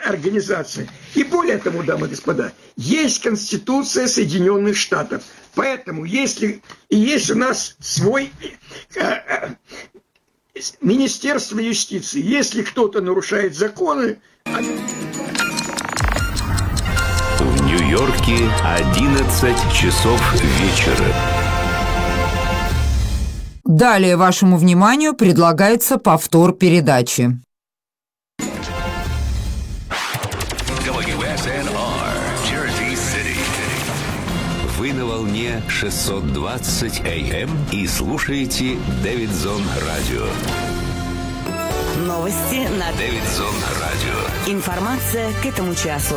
организация. И более того, дамы и господа, есть Конституция Соединенных Штатов. Поэтому, если есть у нас свой Министерство юстиции, если кто-то нарушает законы... В Нью-Йорке 11 часов вечера. Далее вашему вниманию предлагается повтор передачи. Вы на волне 620 АМ и слушаете Дэвидсон Радио. Новости на Дэвидсон Радио. Информация к этому часу.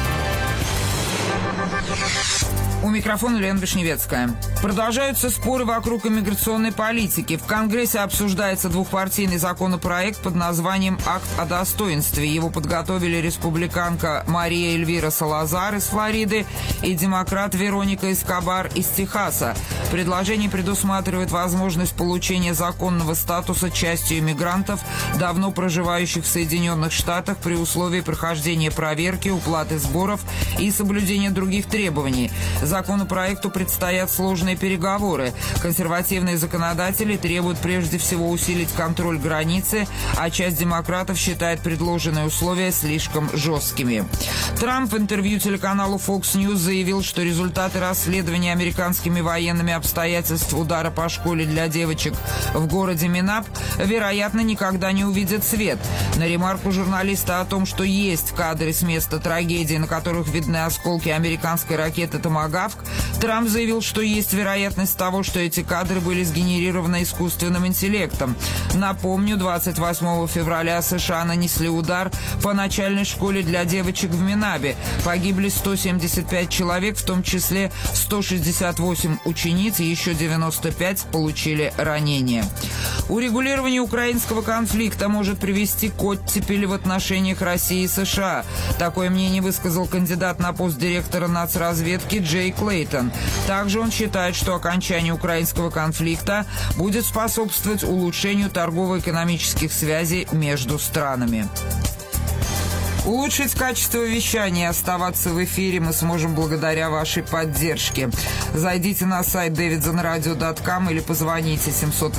У микрофона Лена Вишневецкая. Продолжаются споры вокруг иммиграционной политики. В Конгрессе обсуждается двухпартийный законопроект под названием «Акт о достоинстве». Его подготовили республиканка Мария Эльвира Салазар из Флориды и демократ Вероника Эскобар из Техаса. Предложение предусматривает возможность получения законного статуса частью иммигрантов, давно проживающих в Соединенных Штатах, при условии прохождения проверки, уплаты сборов и соблюдения других требований. Законопроекту предстоят сложные переговоры. Консервативные законодатели требуют прежде всего усилить контроль границы, а часть демократов считает предложенные условия слишком жесткими. Трамп в интервью телеканалу Fox News заявил, что результаты расследования американскими военными обстоятельств удара по школе для девочек в городе Минап, вероятно, никогда не увидят свет. На ремарку журналиста о том, что есть кадры с места трагедии, на которых видны осколки американской ракеты «Томагавк», Трамп заявил, что есть вероятность того, что эти кадры были сгенерированы искусственным интеллектом. Напомню, 28 февраля США нанесли удар по начальной школе для девочек в Минабе. Погибли 175 человек, в том числе 168 учениц, и еще 95 получили ранения. Урегулирование украинского конфликта может привести к оттепели в отношениях России и США. Такое мнение высказал кандидат на пост директора нацразведки Джей Клейтон. Также он считает, что окончание украинского конфликта будет способствовать улучшению торгово-экономических связей между странами. Улучшить качество вещания и оставаться в эфире мы сможем благодаря вашей поддержке. Зайдите на сайт davidsonradio.com или позвоните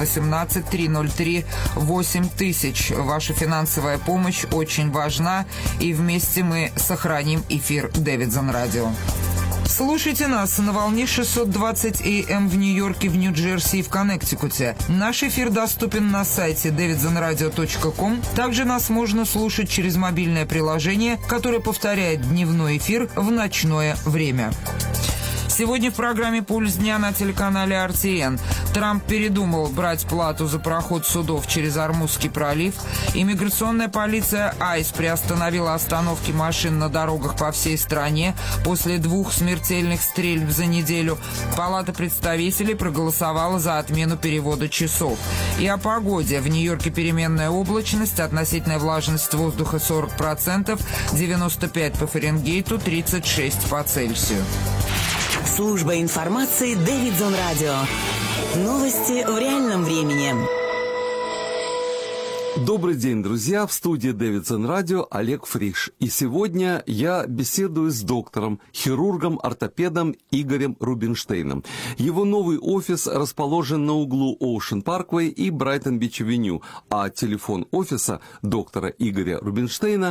718-303-8000. Ваша финансовая помощь очень важна, и вместе мы сохраним эфир Дэвидсон Радио. Слушайте нас на волне 620 АМ в Нью-Йорке, в Нью-Джерси и в Коннектикуте. Наш эфир доступен на сайте davidsonradio.com. Также нас можно слушать через мобильное приложение, которое повторяет дневной эфир в ночное время. Сегодня в программе «Пульс дня» на телеканале RTN. Трамп передумал брать плату за проход судов через Ормузский пролив. Иммиграционная полиция ICE приостановила остановки машин на дорогах по всей стране после 2 смертельных стрельб за неделю. Палата представителей проголосовала за отмену перевода часов. И о погоде. В Нью-Йорке переменная облачность, относительная влажность воздуха 40%, 95 по Фаренгейту, 36 по Цельсию. Служба информации Дэвидсон Радио. Новости в реальном времени. Добрый день, друзья! В студии Дэвидсон Радио Олег Фриш. И сегодня я беседую с доктором, хирургом-ортопедом Игорем Рубинштейном. Его новый офис расположен на углу Оушен Парквей и Брайтон-Бич-Авеню, а телефон офиса доктора Игоря Рубинштейна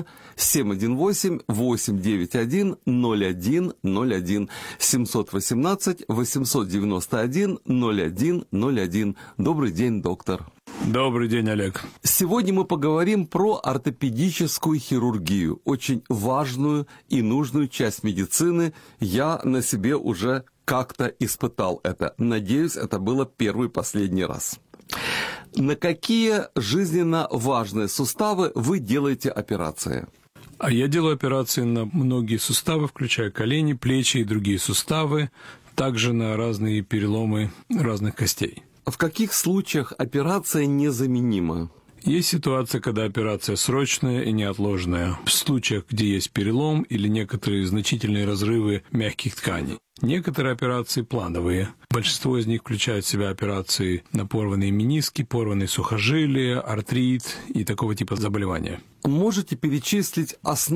718-891-0101, 718-891-0101. Добрый день, доктор! Добрый день, Олег. Сегодня мы поговорим про ортопедическую хирургию, очень важную и нужную часть медицины. Я на себе уже как-то испытал это. Надеюсь, это было первый и последний раз. На какие жизненно важные суставы вы делаете операции? А я делаю операции на многие суставы, включая колени, плечи и другие суставы, также на разные переломы разных костей. В каких случаях операция незаменима? Есть ситуация, когда операция срочная и неотложная. В случаях, где есть перелом или некоторые значительные разрывы мягких тканей. Некоторые операции плановые. Большинство из них включают в себя операции на порванные мениски, порванные сухожилия, артрит и такого типа заболевания. Можете перечислить основные